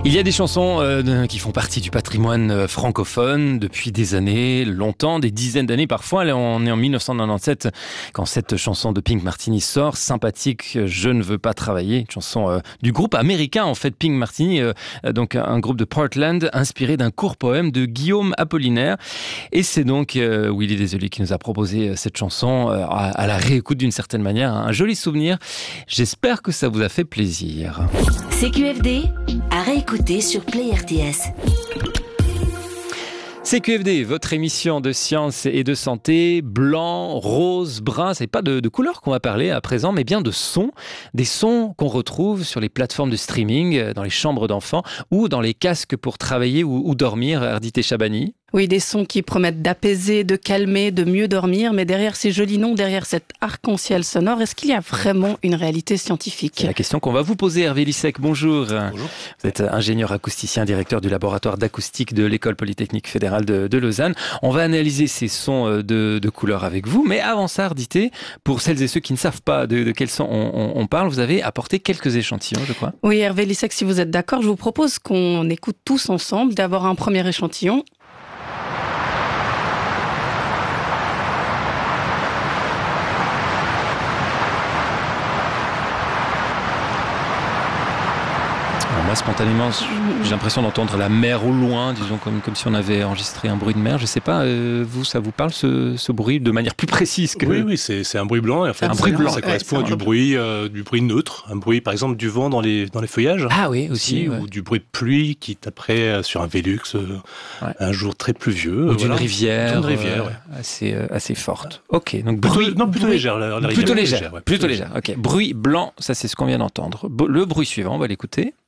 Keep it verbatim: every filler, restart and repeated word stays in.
Il y a des chansons euh, qui font partie du patrimoine euh, francophone depuis des années, longtemps, des dizaines d'années parfois. Là, on est en mille neuf cent quatre-vingt-dix-sept quand cette chanson de Pink Martini sort, Sympathique, je ne veux pas travailler, une chanson euh, du groupe américain en fait, Pink Martini, euh, donc un groupe de Portland inspiré d'un court poème de Guillaume Apollinaire. Et c'est donc euh, Willy Desolé qui nous a proposé cette chanson euh, à, à la réécoute d'une certaine manière, un joli souvenir. J'espère que ça vous a fait plaisir. C Q F D à réécouter sur Play R T S. C Q F D, votre émission de science et de santé, blanc, rose, brun, c'est pas de, de couleurs qu'on va parler à présent, mais bien de sons, des sons qu'on retrouve sur les plateformes de streaming, dans les chambres d'enfants ou dans les casques pour travailler ou, ou dormir, Ardité Chabani. Oui, des sons qui promettent d'apaiser, de calmer, de mieux dormir, mais derrière ces jolis noms, derrière cet arc-en-ciel sonore, est-ce qu'il y a vraiment une réalité scientifique ? C'est la question qu'on va vous poser, Hervé Lissec. Bonjour. Bonjour. Vous êtes ingénieur acousticien, directeur du laboratoire d'acoustique de l'École Polytechnique Fédérale de, de Lausanne. On va analyser ces sons de, de couleurs avec vous, mais avant ça, Ardité, pour celles et ceux qui ne savent pas de, de quels sons on, on, on parle, vous avez apporté quelques échantillons, je crois. Oui, Hervé Lissec, si vous êtes d'accord, je vous propose qu'on écoute tous ensemble, d'avoir un premier échantillon. Moi, spontanément, j'ai l'impression d'entendre la mer au loin, disons, comme, comme si on avait enregistré un bruit de mer. Je ne sais pas, euh, vous, ça vous parle, ce, ce bruit, de manière plus précise que... Oui, oui, c'est, c'est un bruit blanc. Et en fait, un bruit blanc. Ça correspond ouais, à du bruit, euh, du bruit neutre. Un bruit, par exemple, du vent dans les, dans les feuillages. Ah oui, aussi. Ouais. Ou du bruit de pluie qui taperait euh, sur un Vélux euh, ouais. un jour très pluvieux. Ou euh, d'une voilà. rivière, d'une rivière euh, ouais. assez, euh, assez forte. Ok, donc plutôt, bruit... Non, plutôt bruit, légère. La, la plutôt légère. légère, ouais, plutôt légère. Ok, bruit blanc, ça c'est ce qu'on vient d'entendre. Le bruit suivant, on va l'écouter.